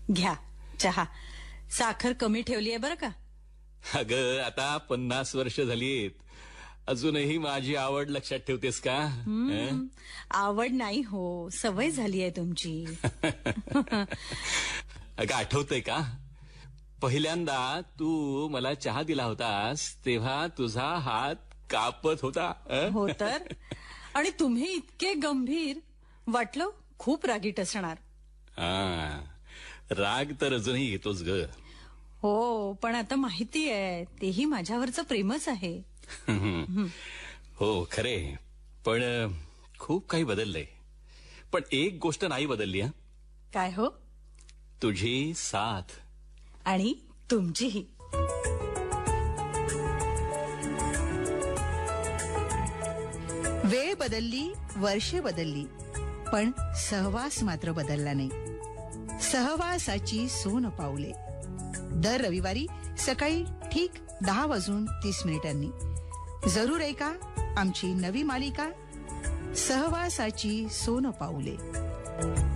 घ्या चहा. साखर कमी ठेवली आहे बरं का. अगं आता 50 वर्ष झालीत, अजूनही माझी आवड लक्षात ठेवतेस का? आवड नाही हो, सवय झाली आहे तुमची. अगं आठवतंय का, पहिल्यांदा तू मला चहा दिला होतास तेव्हा तुझा हात कापत होता. हो तर. आणि तुम्ही इतके गंभीर, वाटलं खूप रागीट असणार. हा, राग तर अजूनही येतोच ग. हो, पण आता माहिती आहे तेही माझ्यावरचं प्रेमच आहे. हो खरे, पण खूप काही बदललंय. पण एक गोष्ट नाही बदलली. हा, काय हो? तुझी साथ. आणि तुमचीही. वेळ बदलली, वर्षे बदलली, पण सहवास मात्र बदलला नाही. सहवासाची सोन पाऊले. दर रविवारी सकाळी ठीक 10:30 जरूर ऐका आमची नवी मालिका सहवासाची सोन पाऊले.